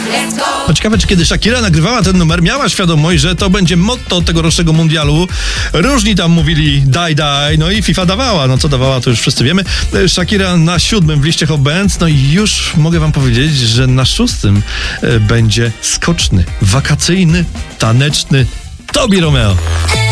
No ciekawe, czy kiedy Shakira nagrywała ten numer, miała świadomość, że to będzie motto tegorocznego mundialu. Różni tam mówili daj, no i FIFA dawała. No co dawała, to już wszyscy wiemy. Shakira na 7 w liście Hot Bands. No i już mogę wam powiedzieć, że na 6 będzie skoczny, wakacyjny, taneczny Tobi Romeo.